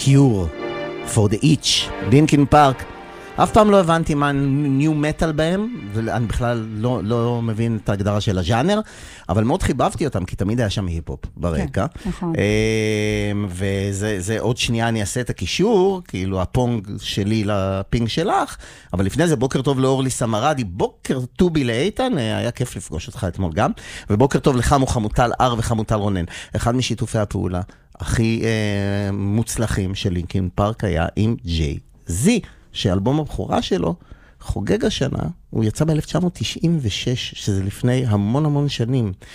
Cure for the Itch, לינקין פארק. אף פעם לא הבנתי מה ניו מטל בהם, ואני בכלל לא מבין את ההגדרה של הז'אנר, אבל מאוד חיבבתי אותם, כי תמיד היה שם היפ-הופ ברקע. כן, נכון. וזה עוד שנייה אני אעשה את הקישור, כאילו הפונג שלי לפינג שלך, אבל לפני זה בוקר טוב לאורלי סמרדי, בוקר טובי לאיתן, היה כיף לפגוש אותך אתמול גם, ובוקר טוב לך מוחמוטל אר וחמוטל רונן. אחד משיתופי הפעולה הכי מוצלחים של לינקין פארק היה עם ג'יי זי, שאלבום הבכורה שלו חוגג השנה, הוא יצא ב-1996, שזה לפני המון המון שנים.